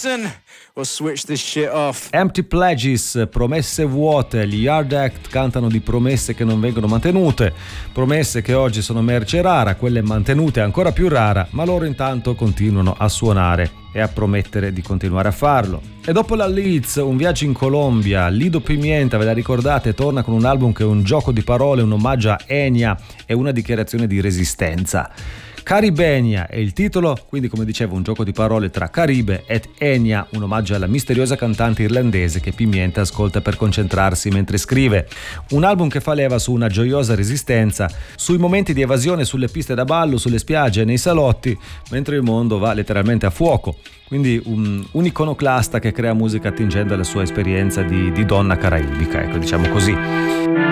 listen or switch this shit off. Empty Pledges, promesse vuote. Gli Yard Act cantano di promesse che non vengono mantenute, promesse che oggi sono merce rara, quelle mantenute ancora più rara, ma loro intanto continuano a suonare e a promettere di continuare a farlo. E dopo la Leeds, un viaggio in Colombia, Lido Pimienta, ve la ricordate, torna con un album che è un gioco di parole, un omaggio a Enya e una dichiarazione di resistenza. Caribenia è il titolo, quindi come dicevo un gioco di parole tra Caribe ed Enya, un omaggio alla misteriosa cantante irlandese che Pimienta ascolta per concentrarsi mentre scrive. Un album che fa leva su una gioiosa resistenza, sui momenti di evasione sulle piste da ballo, sulle spiagge e nei salotti, mentre il mondo va letteralmente a fuoco. Quindi un iconoclasta che crea musica attingendo alla sua esperienza di donna caraibica, ecco, diciamo così.